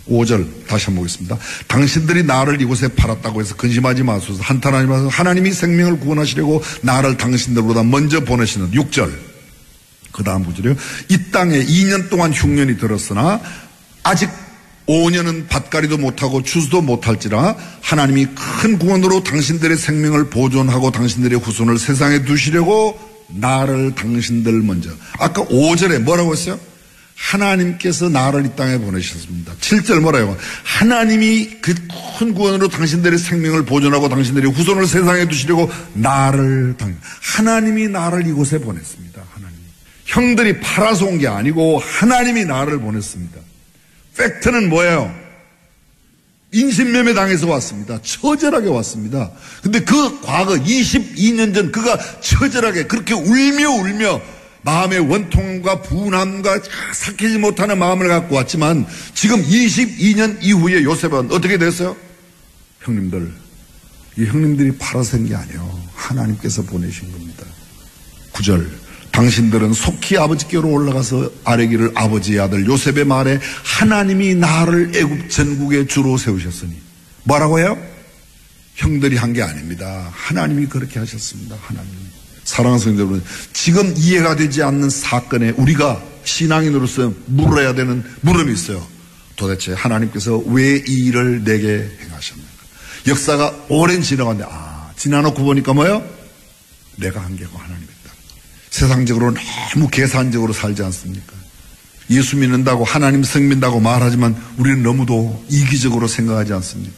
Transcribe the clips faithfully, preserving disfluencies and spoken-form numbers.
오 절 다시 한번 보겠습니다. 당신들이 나를 이곳에 팔았다고 해서 근심하지 마소서. 한탄하지 마소서. 하나님이 생명을 구원하시려고 나를 당신들보다 먼저 보내시는 육 절. 그 다음 구절이요. 이 땅에 이 년 동안 흉년이 들었으나 아직 오 년은 밭갈이도 못하고 추수도 못할지라 하나님이 큰 구원으로 당신들의 생명을 보존하고 당신들의 후손을 세상에 두시려고 나를 당신들 먼저. 아까 오 절에 뭐라고 했어요? 하나님께서 나를 이 땅에 보내셨습니다. 칠 절 뭐라요? 하나님이 그 큰 구원으로 당신들의 생명을 보존하고 당신들의 후손을 세상에 두시려고 나를 당 하나님이 나를 이곳에 보냈습니다. 하나님. 형들이 팔아서 온 게 아니고 하나님이 나를 보냈습니다. 팩트는 뭐예요? 인신매매 당해서 왔습니다. 처절하게 왔습니다. 근데 그 과거 이십이 년 전 그가 처절하게 그렇게 울며 울며 마음의 원통과 분함과 삭히지 못하는 마음을 갖고 왔지만 지금 이십이 년 이후에 요셉은 어떻게 됐어요? 형님들, 이 형님들이 팔아서 한 게 아니에요. 하나님께서 보내신 겁니다. 구 절. 당신들은 속히 아버지께로 올라가서 아뢰기를 아버지의 아들 요셉의 말에 하나님이 나를 애굽 전국에 주로 세우셨으니. 뭐라고 해요? 형들이 한 게 아닙니다. 하나님이 그렇게 하셨습니다. 하나님. 사랑하는 성도 여러분, 지금 이해가 되지 않는 사건에 우리가 신앙인으로서 물어야 되는 물음이 있어요. 도대체 하나님께서 왜 이 일을 내게 행하셨는가? 역사가 오랜 지나갔는데 아 지나놓고 보니까 뭐예요? 내가 한 게고 하나님이다. 세상적으로 너무 계산적으로 살지 않습니까? 예수 믿는다고 하나님 성민다고 말하지만 우리는 너무도 이기적으로 생각하지 않습니까?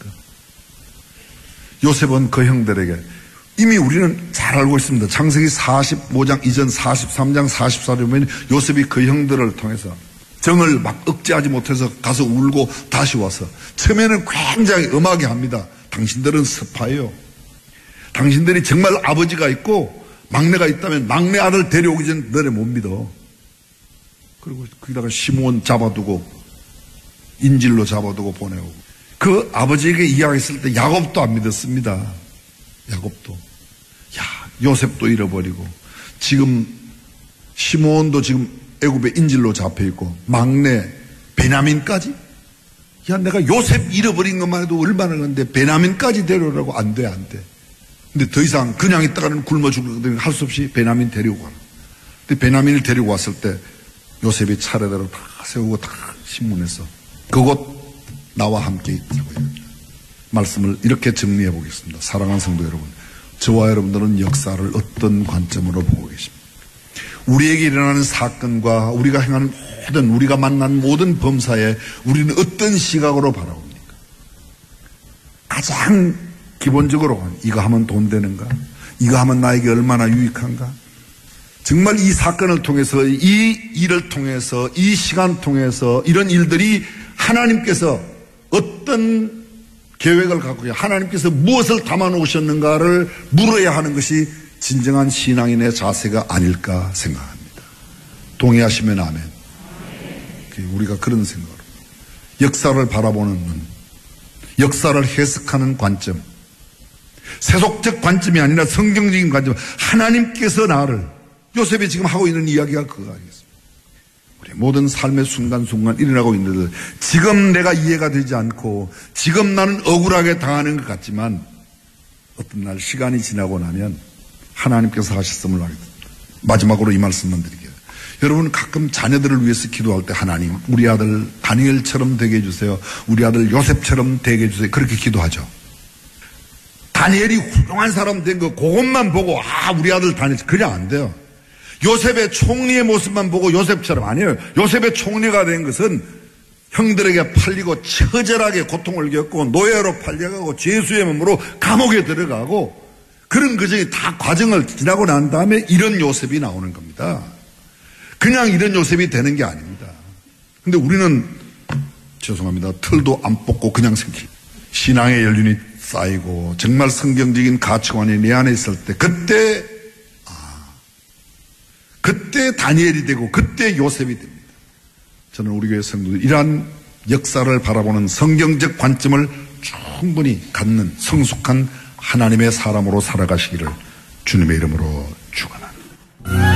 요셉은 그 형들에게 이미 우리는 잘 알고 있습니다. 창세기 사십오 장 이전 사십삼 장 사십사 절 보면 요셉이 그 형들을 통해서 정을 막 억제하지 못해서 가서 울고 다시 와서 처음에는 굉장히 엄하게 합니다. 당신들은 스파예요. 당신들이 정말 아버지가 있고 막내가 있다면 막내 아들 데려오기 전에 너네 못 믿어. 그리고 거기다가 시몬 잡아두고 인질로 잡아두고 보내오고 그 아버지에게 이야기했을 때 야곱도 안 믿었습니다. 야곱도. 야, 요셉도 잃어버리고 지금 시몬도 지금 애굽에 인질로 잡혀있고 막내 베냐민까지? 야, 내가 요셉 잃어버린 것만 해도 얼마나 그런데 베냐민까지 데려오라고 안 돼, 안 돼. 근데 더 이상 그냥 있다가는 굶어 죽거든요. 할 수 없이 베냐민 데리고 가라. 근데 베냐민을 데리고 왔을 때 요셉이 차례대로 다 세우고 다 신문해서 그곳 나와 함께 있다고요. 말씀을 이렇게 정리해 보겠습니다. 사랑하는 성도 여러분, 저와 여러분들은 역사를 어떤 관점으로 보고 계십니까? 우리에게 일어나는 사건과 우리가 행하는 모든 우리가 만난 모든 범사에 우리는 어떤 시각으로 바라봅니까? 가장 기본적으로 이거 하면 돈 되는가? 이거 하면 나에게 얼마나 유익한가? 정말 이 사건을 통해서 이 일을 통해서 이 시간 통해서 이런 일들이 하나님께서 어떤 계획을 갖고 하나님께서 무엇을 담아 놓으셨는가를 물어야 하는 것이 진정한 신앙인의 자세가 아닐까 생각합니다. 동의하시면 아멘. 우리가 그런 생각으로 역사를 바라보는 눈, 역사를 해석하는 관점, 세속적 관점이 아니라 성경적인 관점, 하나님께서 나를, 요셉이 지금 하고 있는 이야기가 그거 아니겠습니까? 우리 모든 삶의 순간순간 일어나고 있는데 지금 내가 이해가 되지 않고 지금 나는 억울하게 당하는 것 같지만 어떤 날 시간이 지나고 나면 하나님께서 하셨음을 알게 됩니다. 마지막으로 이 말씀만 드릴게요. 여러분 가끔 자녀들을 위해서 기도할 때 하나님 우리 아들 다니엘처럼 되게 해주세요. 우리 아들 요셉처럼 되게 해주세요. 그렇게 기도하죠. 다니엘이 훌륭한 사람 된 거 그것만 보고 아 우리 아들 다니엘 그냥 안 돼요. 요셉의 총리의 모습만 보고 요셉처럼 아니에요. 요셉의 총리가 된 것은 형들에게 팔리고 처절하게 고통을 겪고 노예로 팔려가고 죄수의 몸으로 감옥에 들어가고 그런 과정이 다 과정을 지나고 난 다음에 이런 요셉이 나오는 겁니다. 그냥 이런 요셉이 되는 게 아닙니다. 근데 우리는 죄송합니다. 털도 안 뽑고 그냥 생기 신앙의 연륜이 쌓이고 정말 성경적인 가치관이 내 안에 있을 때 그때 아 그때 다니엘이 되고 그때 요셉이 됩니다. 저는 우리 교회 성도들 이러한 역사를 바라보는 성경적 관점을 충분히 갖는 성숙한 하나님의 사람으로 살아가시기를 주님의 이름으로 축원합니다.